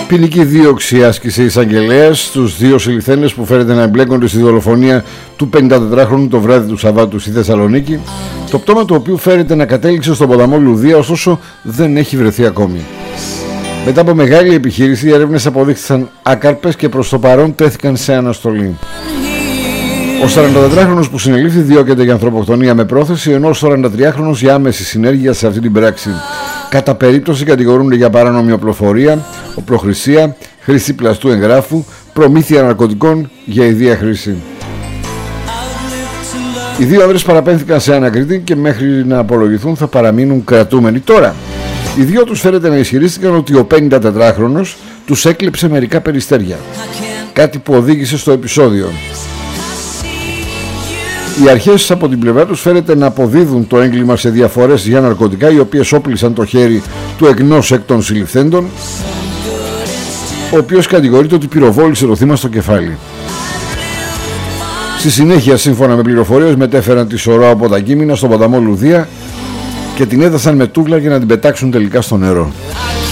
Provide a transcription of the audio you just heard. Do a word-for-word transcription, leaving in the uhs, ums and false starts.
Ποινική δίωξη άσκησε εισαγγελέας στους δύο συλληφθέντες που φέρεται να εμπλέκονται στη δολοφονία του πενηντατετράχρονου το βράδυ του Σαββάτου στη Θεσσαλονίκη, το πτώμα του οποίου φέρεται να κατέληξε στον ποταμό Λουδία, ωστόσο δεν έχει βρεθεί ακόμη. Μετά από μεγάλη επιχείρηση, οι έρευνες αποδείχθησαν άκαρπες και προς το παρόν τέθηκαν σε αναστολή. Ο σαραντατετράχρονος που συνελήφθη διώκεται για ανθρωποκτονία με πρόθεση, ενώ ο σαραντατριάχρονος για άμεση συνέργεια σε αυτή την πράξη. Κατά περίπτωση κατηγορούνται για παράνομη οπλοφορία, οπλοχρησία, χρήση πλαστού εγγράφου, προμήθεια ναρκωτικών για ιδία χρήση. Οι δύο άνδρες παραπέμφθηκαν σε ανακριτή και μέχρι να απολογηθούν θα παραμείνουν κρατούμενοι. Τώρα, οι δύο τους φέρεται να ισχυρίστηκαν ότι ο πενηντατετράχρονος τους έκλεψε μερικά περιστέρια, κάτι που οδήγησε στο επεισόδιο. Οι αρχές από την πλευρά τους φέρεται να αποδίδουν το έγκλημα σε διαφορές για ναρκωτικά, οι οποίες όπλησαν το χέρι του εκνός εκ των συλληφθέντων, ο οποίος κατηγορείται ότι πυροβόλησε το θύμα στο κεφάλι. Στη συνέχεια, σύμφωνα με πληροφορίες, μετέφεραν τη σωρά από τα κείμενα στον ποταμό Λουδία και την έδασαν με τούβλα για να την πετάξουν τελικά στο νερό.